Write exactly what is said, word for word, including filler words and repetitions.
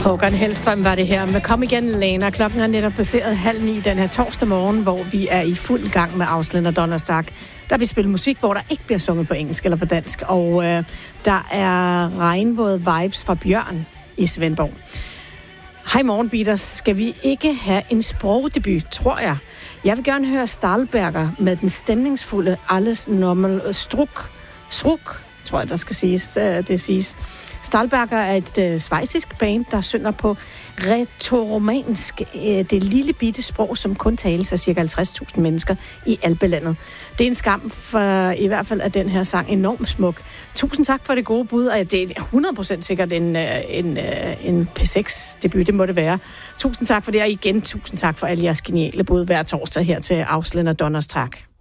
Håkan Hellstrøm var det her med Kom igen, Lena. Klokken er netop passeret halv ni den her torsdag morgen, hvor vi er i fuld gang med Ausländer Donnerstag. Der vi spiller musik, hvor der ikke bliver sunget på engelsk eller på dansk. Og øh, der er regnvåde vibes fra Bjørn i Svendborg. Hej morgenbeaters. Skal vi ikke have en sprogdebut, tror jeg? Jeg vil gerne høre Stahlberger med den stemningsfulde Alles Normal Struk. Struk, tror jeg, der skal siges. Det siges. Stahlberger er et øh, schweizisk band, der synger på rætoromansk, øh, det lille bitte sprog, som kun tales af ca. halvtreds tusind mennesker i Alpelandet. Det er en skam, for i hvert fald er den her sang enormt smuk. Tusind tak for det gode bud, og det er hundrede procent sikkert en, en, en P seks debut, det må det være. Tusind tak for det, og igen tusind tak for alle jeres geniale bud hver torsdag her til Ausländer Donnerstag.